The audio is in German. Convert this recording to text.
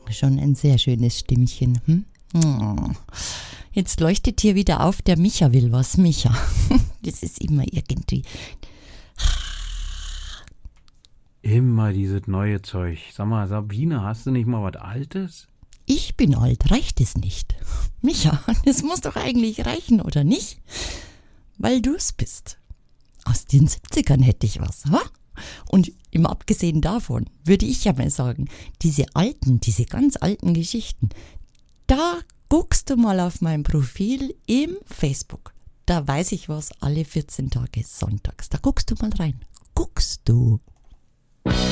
Schon ein sehr schönes Stimmchen. Hm? Oh. Jetzt leuchtet hier wieder auf, der Micha will was. Micha, das ist immer irgendwie... Immer dieses neue Zeug. Sag mal, Sabine, hast du nicht mal was Altes? Ich bin alt, reicht es nicht? Micha, das muss doch eigentlich reichen, oder nicht? Weil du es bist. Aus den 70ern hätte ich was, ha? Und im Abgesehen davon würde ich ja mal sagen, diese ganz alten Geschichten, da guckst du mal auf mein Profil im Facebook. Da weiß ich was alle 14 Tage sonntags. Da guckst du mal rein. Guckst du.